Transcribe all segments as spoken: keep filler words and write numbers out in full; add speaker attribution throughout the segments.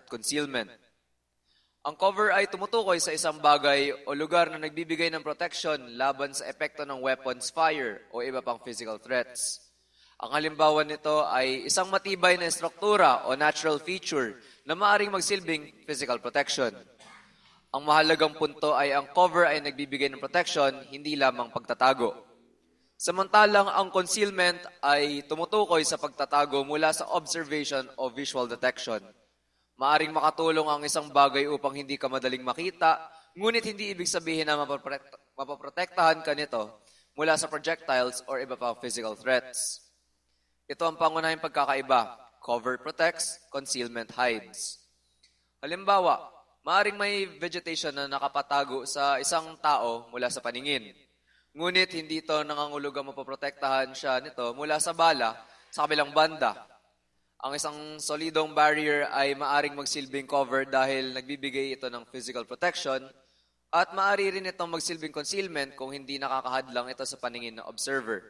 Speaker 1: at concealment. Ang cover ay tumutukoy sa isang bagay o lugar na nagbibigay ng protection laban sa epekto ng weapons fire o iba pang physical threats. Ang halimbawa nito ay isang matibay na struktura o natural feature na maaaring magsilbing physical protection. Ang mahalagang punto ay ang cover ay nagbibigay ng protection, hindi lamang pagtatago. Samantalang ang concealment ay tumutukoy sa pagtatago mula sa observation o visual detection. Maaring makatulong ang isang bagay upang hindi ka madaling makita, ngunit hindi ibig sabihin na mapaprotektahan ka nito mula sa projectiles or iba pang physical threats. Ito ang pangunahing pagkakaiba. Cover protects, concealment hides. Halimbawa, maaring may vegetation na nakapatago sa isang tao mula sa paningin. Ngunit hindi ito nangangulugang mapaprotektahan siya nito mula sa bala sa kabilang banda. Ang isang solidong barrier ay maaring magsilbing cover dahil nagbibigay ito ng physical protection at maaari rin itong magsilbing concealment kung hindi nakakahadlang ito sa paningin ng observer.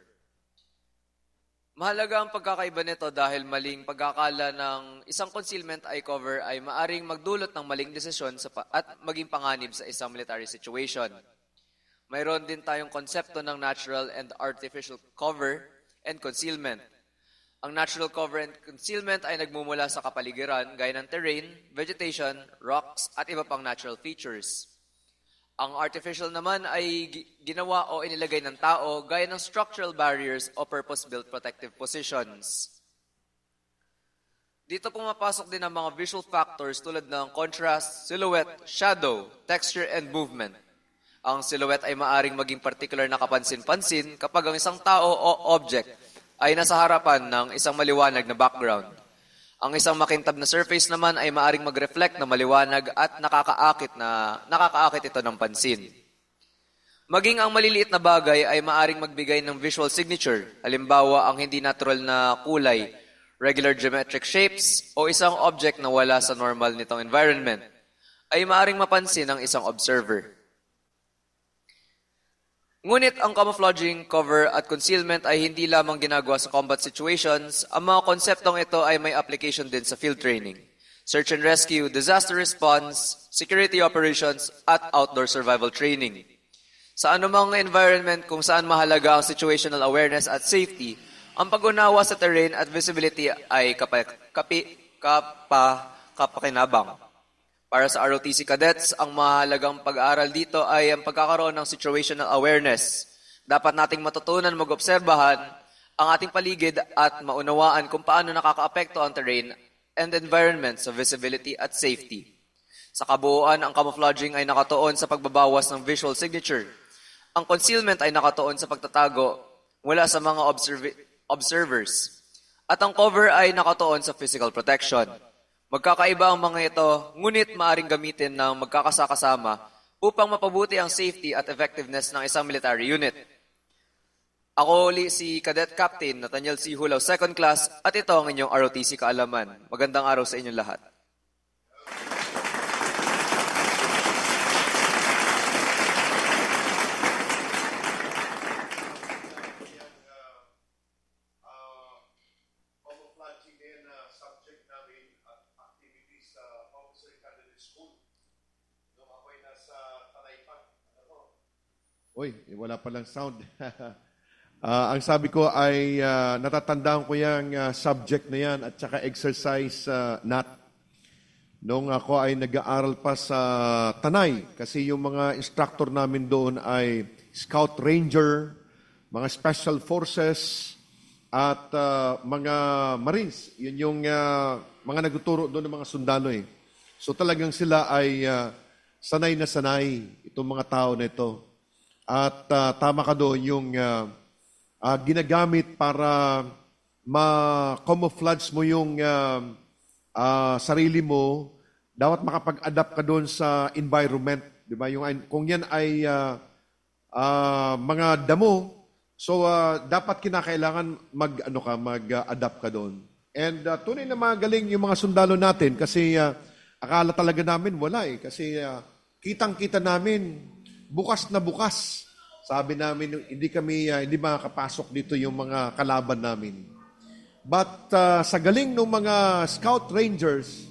Speaker 1: Mahalaga ang pagkakaiba nito dahil maling pagkakala ng isang concealment eye cover ay maaring magdulot ng maling desisyon sa pa- at maging panganib sa isang military situation. Mayroon din tayong konsepto ng natural and artificial cover and concealment. Ang natural cover and concealment ay nagmumula sa kapaligiran gaya ng terrain, vegetation, rocks, at iba pang natural features. Ang artificial naman ay ginawa o inilagay ng tao gaya ng structural barriers o purpose-built protective positions. Dito pumapasok din ang mga visual factors tulad ng contrast, silhouette, shadow, texture, and movement. Ang silhouette ay maaring maging particular na kapansin-pansin kapag ang isang tao o object ay nasa harapan ng isang maliwanag na background. Ang isang makintab na surface naman ay maaring mag-reflect na maliwanag at nakakaakit na nakakaakit ito ng pansin. Maging ang maliliit na bagay ay maaring magbigay ng visual signature, halimbawa ang hindi natural na kulay, regular geometric shapes, o isang object na wala sa normal nitong environment, ay maaring mapansin ng isang observer. Ngunit ang camouflaging, cover at concealment ay hindi lamang ginagawa sa combat situations. Ang mga konseptong ito ay may application din sa field training, search and rescue, disaster response, security operations, at outdoor survival training. Sa anumang environment kung saan mahalaga ang situational awareness at safety, ang pag-unawa sa terrain at visibility ay kapa, kapi, kapa, kapakinabang. Para sa R O T C cadets, ang mahalagang pag-aaral dito ay ang pagkakaroon ng situational awareness. Dapat nating matutunan mag-obserbahan ang ating paligid at maunawaan kung paano nakakaapekto ang terrain and environment sa visibility at safety. Sa kabuuan, ang camouflaging ay nakatuon sa pagbabawas ng visual signature. Ang concealment ay nakatuon sa pagtatago mula sa mga observ- observers. At ang cover ay nakatuon sa physical protection. Magkakaiba ang mga ito, ngunit maaring gamitin ng magkakasakasama upang mapabuti ang safety at effectiveness ng isang military unit. Ako uli si Cadet Captain Nathaniel C. Hulaw, second class, at ito ang inyong R O T C kaalaman. Magandang araw sa inyong lahat.
Speaker 2: Uy, wala palang sound. uh, ang sabi ko ay uh, natatandaan ko yung uh, subject na yan at saka exercise uh, nat. Noong ako ay nag-aaral pa sa Tanay, kasi yung mga instructor namin doon ay Scout Ranger, mga Special Forces, at uh, mga Marines. Yun yung uh, mga nagtuturo doon ng mga sundalo eh. So talagang sila ay uh, sanay na sanay, itong mga tao na ito. At uh, tama ka doon yung uh, uh, ginagamit para ma-camouflage mo yung uh, uh, sarili mo, dapat makapag-adapt ka doon sa environment. Di ba? Yung, kung yan ay uh, uh, mga damo, so uh, dapat kinakailangan mag, ano ka, mag-adapt ka doon. And uh, tunay na magaling yung mga sundalo natin kasi uh, akala talaga namin wala eh. Kasi uh, kitang-kita namin, bukas na bukas. Sabi namin, hindi kami, uh, hindi makakapasok dito yung mga kalaban namin. But uh, sa galing ng mga Scout Rangers,